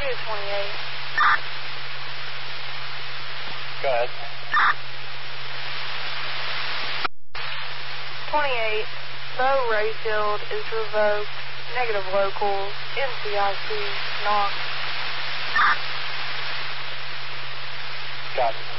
228. Go ahead. 28. Bo Rayfield is revoked. Negative locals. NCIC. Knox. Copy.